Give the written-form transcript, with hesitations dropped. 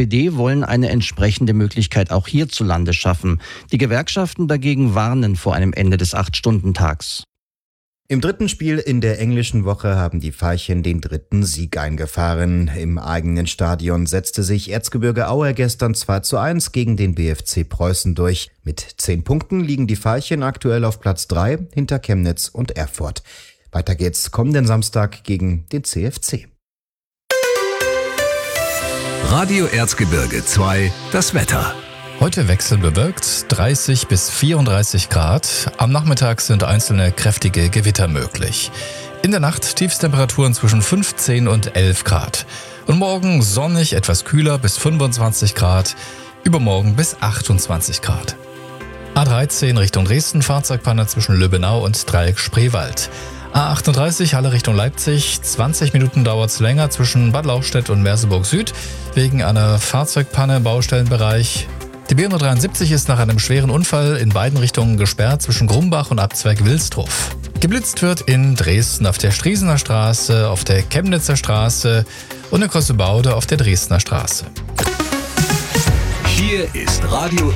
SPD wollen eine entsprechende Möglichkeit auch hierzulande schaffen. Die Gewerkschaften dagegen warnen vor einem Ende des 8-Stunden-Tags. Im dritten Spiel in der englischen Woche haben die Veilchen den dritten Sieg eingefahren. Im eigenen Stadion setzte sich Erzgebirge Aue gestern 2:1 gegen den BFC Preußen durch. Mit 10 Punkten liegen die Veilchen aktuell auf Platz 3 hinter Chemnitz und Erfurt. Weiter geht's kommenden Samstag gegen den CFC. Radio Erzgebirge 2, das Wetter. Heute wechselbewölkt, 30 bis 34 Grad. Am Nachmittag sind einzelne kräftige Gewitter möglich. In der Nacht Tiefstemperaturen zwischen 15 und 11 Grad. Und morgen sonnig, etwas kühler bis 25 Grad. Übermorgen bis 28 Grad. A13 Richtung Dresden, Fahrzeugpanne zwischen Löbenau und Dreieck Spreewald. A38 Halle Richtung Leipzig, 20 Minuten dauert's länger zwischen Bad Lauchstädt und Merseburg Süd wegen einer Fahrzeugpanne im Baustellenbereich. Die B173 ist nach einem schweren Unfall in beiden Richtungen gesperrt zwischen Grumbach und Abzweig Wilsdruf. Geblitzt wird in Dresden auf der Striesener Straße, auf der Chemnitzer Straße und in Kossebaude auf der Dresdner Straße. Hier ist Radio